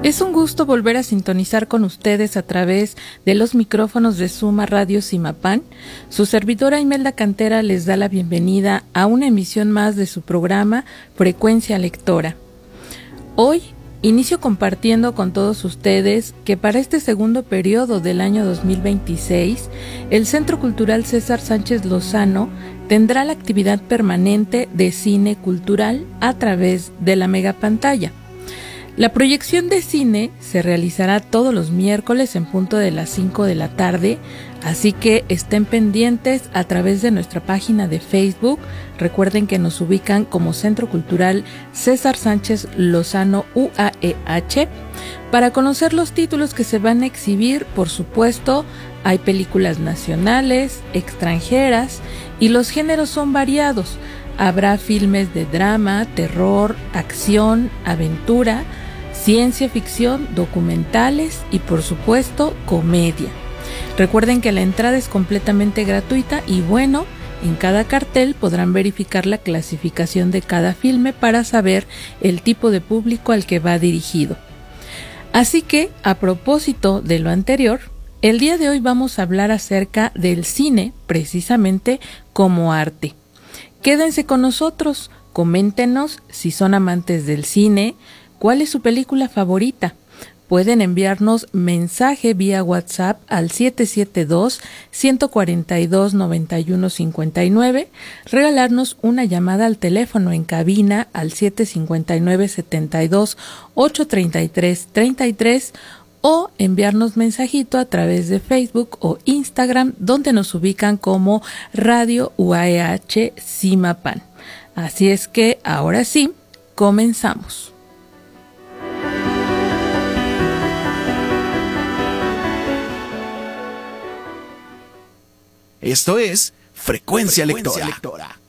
Es un gusto volver a sintonizar con ustedes a través de los micrófonos de Suma Radio Zimapán. Su servidora Imelda Cantera les da la bienvenida a una emisión más de su programa Frecuencia Lectora. Hoy inicio compartiendo con todos ustedes que para este segundo periodo del año 2026, el Centro Cultural César Sánchez Lozano tendrá la actividad permanente de cine cultural a través de la megapantalla. La proyección de cine se realizará todos los miércoles en punto de las 5 de la tarde, así que estén pendientes a través de nuestra página de Facebook. Recuerden que nos ubican como Centro Cultural César Sánchez Lozano UAEH. Para conocer los títulos que se van a exhibir, por supuesto, hay películas nacionales, extranjeras y los géneros son variados. Habrá filmes de drama, terror, acción, aventura, ciencia ficción, documentales y por supuesto comedia. Recuerden que la entrada es completamente gratuita y bueno, en cada cartel podrán verificar la clasificación de cada filme para saber el tipo de público al que va dirigido. Así que, a propósito de lo anterior, el día de hoy vamos a hablar acerca del cine precisamente como arte. Quédense con nosotros, coméntenos si son amantes del cine, cuál es su película favorita. Pueden enviarnos mensaje vía WhatsApp al 772-142-9159, regalarnos una llamada al teléfono en cabina al 759-72-833-33 o enviarnos mensajito a través de Facebook o Instagram, donde nos ubican como Radio UAEH Zimapán. Así es que ahora sí, comenzamos. Esto es Frecuencia Lectora.